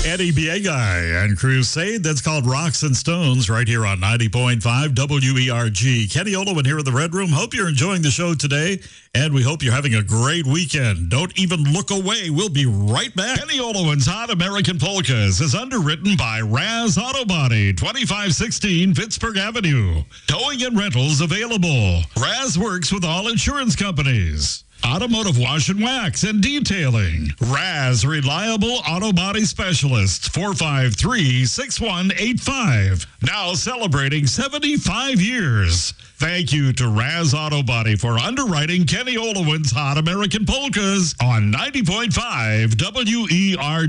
Eddie Biegai and Crusade. That's called Rocks and Stones right here on 90.5 WERG. Kenny Olowin here in the Red Room. Hope you're enjoying the show today, and we hope you're having a great weekend. Don't even look away. We'll be right back. Kenny Olowin's Hot American Polkas is underwritten by Raz Auto Body, 2516 Pittsburgh Avenue. Towing and rentals available. Raz works with all insurance companies. Automotive wash and wax and detailing. Raz Reliable Auto Body Specialists, 453-6185. Now celebrating 75 years. Thank you to Raz Auto Body for underwriting Kenny Olowin's Hot American Polkas on 90.5 WERG.